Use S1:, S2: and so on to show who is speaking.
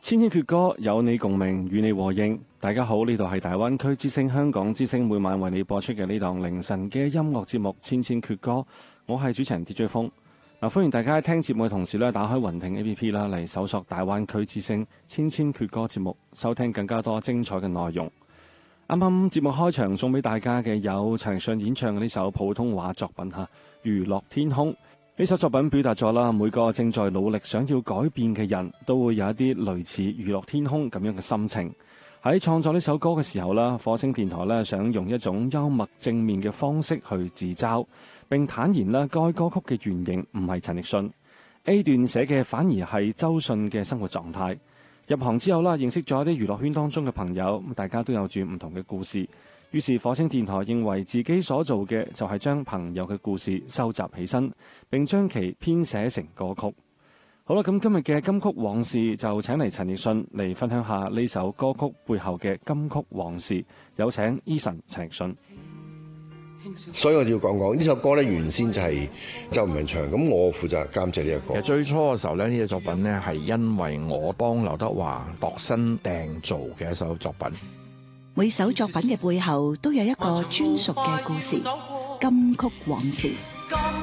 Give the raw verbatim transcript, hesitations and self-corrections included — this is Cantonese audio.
S1: 千千闕歌，有你共鳴，與你和應。大家好，呢度係大灣區之聲香港之聲，每晚為你播出嘅呢檔凌晨嘅音樂節目《千千闕歌》，我係主持人 D J 風。嗱，歡迎大家喺聽節目嘅同時咧，打開雲聽 A P P 啦，嚟搜索大灣區之聲千千闕歌節目，收聽更加多精彩嘅內容。啱啱節目開場送俾大家嘅有陳奕迅演唱嘅呢首普通話作品吓《娛樂天空》。呢首作品表達咗啦，每個正在努力想要改變嘅人都會有一啲類似娛樂天空咁樣嘅心情。喺創作呢首歌嘅時候啦，火星電台咧想用一種幽默正面嘅方式去自嘲，並坦言啦，該歌曲嘅原型唔係陳奕迅 A 段寫嘅，反而係周迅嘅生活狀態。入行之後啦，認識咗一啲娛樂圈當中嘅朋友，大家都有住唔同嘅故事。於是火星電台認為自己所做嘅就係將朋友嘅故事收集起身，並將其編寫成歌曲。好啦，咁今日嘅金曲往事就請嚟陳奕迅嚟分享下呢首歌曲背後嘅金曲往事。有請 Eason 陳奕迅。
S2: 所以我哋要講講呢首歌咧，原先就係周文唱，咁我負責監製呢一個。
S3: 其實最初嘅時候咧，呢隻作品咧係因為我幫劉德華度身訂造嘅一首作品。
S4: 每首作品嘅背後都有一個專屬嘅故事，金曲往事。